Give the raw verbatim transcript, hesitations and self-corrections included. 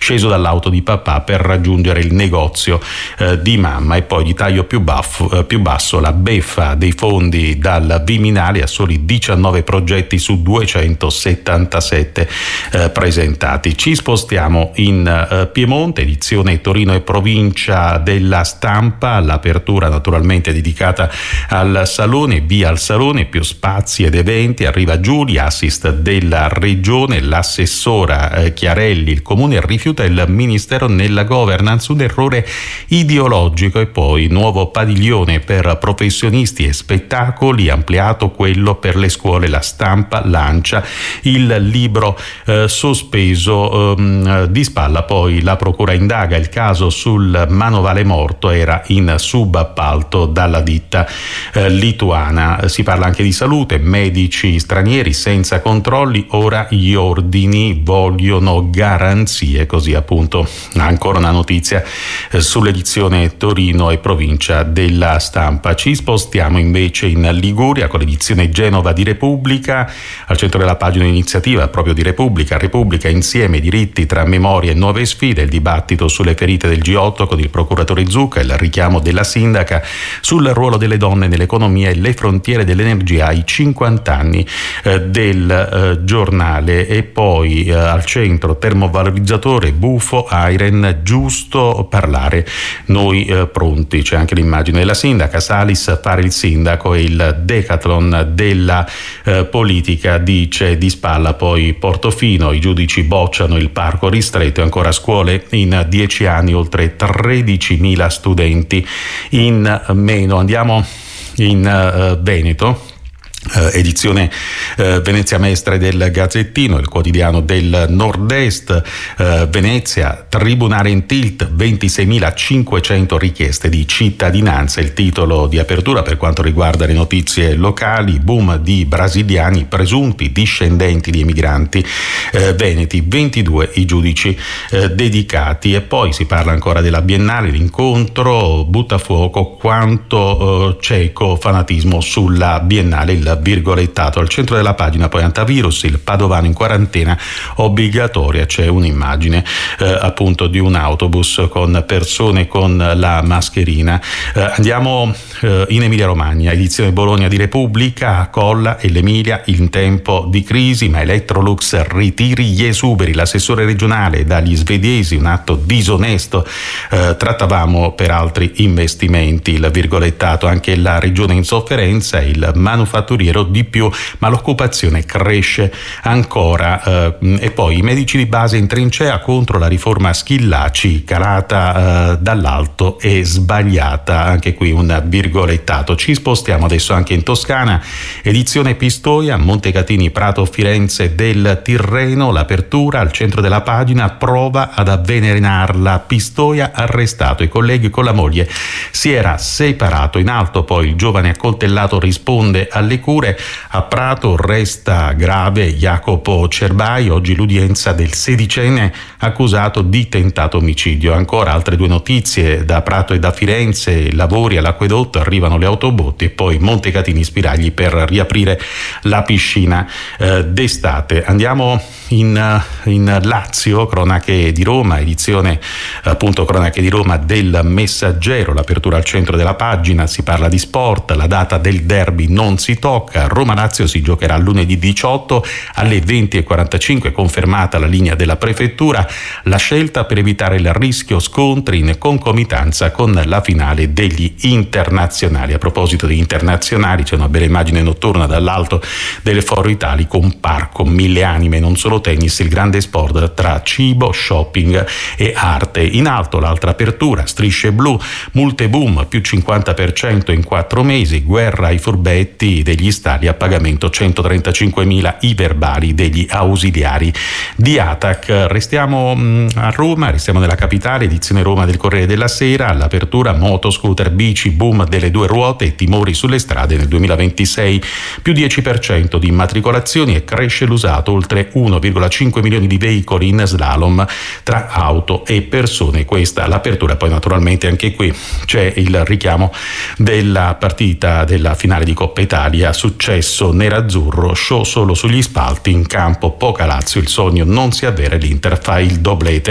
sceso dall'auto di papà per raggiungere il negozio eh, di mamma. E poi di taglio più, baffo, eh, più basso la beffa dei fondi dal Viminale a soli diciannove progetti su duecentosettantasette eh, presentati. Ci spostiamo in eh, Piemonte, edizione Torino e provincia della Stampa, l'apertura naturalmente dedicata al Salone, via al Salone, più spazi ed eventi. Arriva Giulia, assist della regione, l'assessora eh, Chiarelli, il comune rifiuta il ministero nella governance, un errore ideologico. E poi nuovo padiglione per professionisti e spettacoli, ampliato quello per le scuole. La Stampa lancia il libro eh, sospeso ehm, di Spalla. Poi la procura indaga il caso sul manovale morto, era in subappalto dalla ditta eh, lituana. Si parla anche di salute, medici stranieri senza controlli, ora gli ordini vogliono garanzie, così appunto ancora una notizia eh, sull'edizione Torino e provincia della Stampa. Ci spostiamo invece in Liguria con l'edizione Genova di Repubblica, al centro della pagina iniziativa proprio di Repubblica, Repubblica insieme, diritti tra memoria e nuove sfide, il dibattito sulle ferite del G otto con il procuratore Zucca, il richiamo della sindaca sul ruolo delle donne nell'economia e le frontiere dell'energia ai cinquanta anni eh, del eh, giornale. E poi eh, al centro termovalorizzatore, bufo, Airen, giusto parlare, noi eh, pronti. C'è anche l'immagine della sindaca, Salis fare il sindaco e il decathlon della eh, politica, dice Di Spalla. Poi Portofino, i giudici bocciano il parco ristretto e ancora scuole in dieci anni, oltre tredicimila studenti in meno. Andiamo in uh, Veneto. Uh, edizione uh, Venezia Mestre del Gazzettino, il quotidiano del Nord-Est. uh, Venezia, tribunale in tilt, ventiseimilacinquecento richieste di cittadinanza, il titolo di apertura per quanto riguarda le notizie locali. Boom di brasiliani presunti discendenti di emigranti uh, veneti, ventidue i giudici uh, dedicati. E poi si parla ancora della Biennale, l'incontro butta a fuoco quanto uh, cieco fanatismo sulla Biennale, il virgolettato. Al centro della pagina poi antivirus, il padovano in quarantena obbligatoria, c'è un'immagine eh, appunto di un autobus con persone con la mascherina. Eh, andiamo eh, in Emilia Romagna, edizione Bologna di Repubblica, Colla e l'Emilia in tempo di crisi, ma Electrolux ritiri gli esuberi, l'assessore regionale dagli svedesi, un atto disonesto, eh, trattavamo per altri investimenti, il virgolettato, anche la regione in sofferenza, il manufatturiero di più, ma l'occupazione cresce ancora. Eh, e poi i medici di base in trincea contro la riforma Schillaci, calata eh, dall'alto e sbagliata, anche qui un virgolettato. Ci spostiamo adesso anche in Toscana, edizione Pistoia, Montecatini, Prato, Firenze del Tirreno, l'apertura al centro della pagina, prova ad avvelenarla, Pistoia arrestato, i colleghi con la moglie si era separato. In alto poi il giovane accoltellato risponde alle cure. A Prato resta grave Jacopo Cerbai, oggi l'udienza del sedicenne accusato di tentato omicidio. Ancora altre due notizie da Prato e da Firenze, lavori all'acquedotto, arrivano le autobotti. E poi Montecatini, spiragli per riaprire la piscina eh, d'estate. Andiamo in, in Lazio, cronache di Roma, edizione appunto cronache di Roma del Messaggero, l'apertura al centro della pagina, si parla di sport, la data del derby non si tocca. Roma-Lazio si giocherà lunedì diciotto alle venti e quarantacinque, confermata la linea della prefettura, la scelta per evitare il rischio scontri in concomitanza con la finale degli internazionali. A proposito di internazionali, c'è una bella immagine notturna dall'alto del Foro Italico, un parco mille anime, non solo tennis, il grande sport tra cibo, shopping e arte. In alto l'altra apertura, strisce blu, multe boom, più cinquanta per cento in quattro mesi, guerra ai furbetti degli stadi a pagamento, centotrentacinquemila i verbali degli ausiliari di Atac. Restiamo a Roma, restiamo nella capitale, edizione Roma del Corriere della Sera, all'apertura moto, scooter, bici, boom delle due ruote e timori sulle strade nel duemilaventisei, più dieci per cento di immatricolazioni e cresce l'usato, oltre uno virgola cinque milioni di veicoli in slalom tra auto e persone. Questa l'apertura. Poi naturalmente anche qui c'è il richiamo della partita della finale di Coppa Italia, successo nerazzurro, show solo sugli spalti, in campo poca Lazio, il sogno non si avvera, l'Inter fa il doblete.